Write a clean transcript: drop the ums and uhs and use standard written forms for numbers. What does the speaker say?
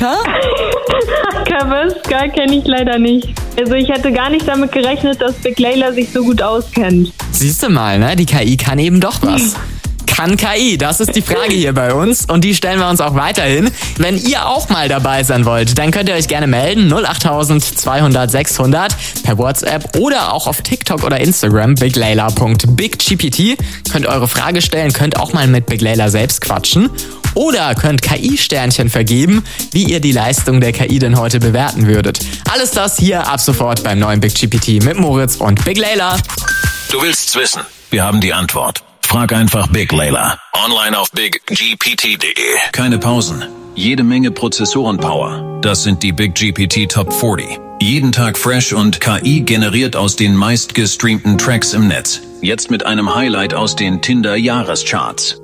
Annika? Kaviska kenne ich leider nicht. Also ich hätte gar nicht damit gerechnet, dass Big Layla sich so gut auskennt. Siehst du mal, ne? Die KI kann eben doch was. Kann KI? Das ist die Frage hier bei uns und die stellen wir uns auch weiterhin. Wenn ihr auch mal dabei sein wollt, dann könnt ihr euch gerne melden. 08000 200 600 per WhatsApp oder auch auf TikTok oder Instagram biglayla.biggpt. Könnt eure Frage stellen, könnt auch mal mit Big Layla selbst quatschen. Oder könnt KI-Sternchen vergeben, wie ihr die Leistung der KI denn heute bewerten würdet. Alles das hier ab sofort beim neuen Big GPT mit Moritz und Big Layla. Du willst's wissen? Wir haben die Antwort. Frag einfach Big Layla. Online auf biggpt.de. Keine Pausen. Jede Menge Prozessorenpower. Das sind die Big GPT Top 40. Jeden Tag fresh und KI generiert aus den meistgestreamten Tracks im Netz. Jetzt mit einem Highlight aus den Tinder-Jahrescharts.